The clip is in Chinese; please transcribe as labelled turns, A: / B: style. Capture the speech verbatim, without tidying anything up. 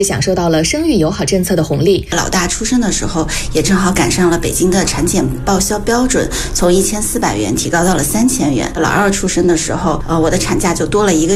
A: 享受到了生育友好政策的红利。
B: 老大出生的时候也正好赶上了北京的产检报销标准，从一千四百元提高到了三千元。老二出生的时候，呃，我的产假就多了一个